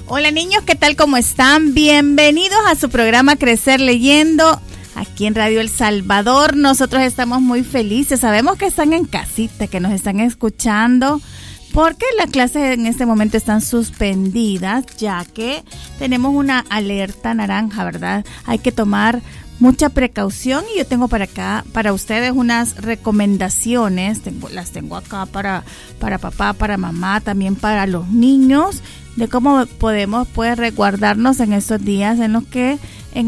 Hola niños, ¿qué tal? ¿Cómo están? Bienvenidos a su programa Crecer Leyendo, aquí en Radio El Salvador. Nosotros estamos muy felices, sabemos que están en casita, que nos están escuchando, porque las clases en este momento están suspendidas, ya que tenemos una alerta naranja, ¿verdad? Hay que tomar mucha precaución y yo tengo para acá, para ustedes, unas recomendaciones, las tengo acá para papá, para mamá, también para los niños, de cómo podemos pues resguardarnos en estos días en los que